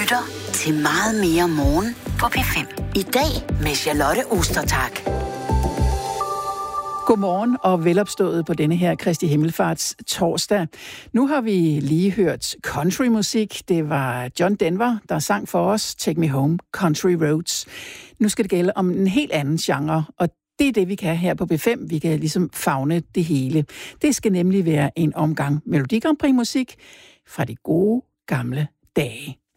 lytter til Meget mere morgen på P5. I dag med Charlotte Ostertag. Godmorgen og velopstået på denne her Kristi Himmelfarts torsdag. Nu har vi lige hørt countrymusik. Det var John Denver, der sang for os Take Me Home, Country Roads. Nu skal det gælde om en helt anden genre, og det er det, vi kan her på B5. Vi kan ligesom favne det hele. Det skal nemlig være en omgang Melodi Grand Prix musik fra de gode gamle dage.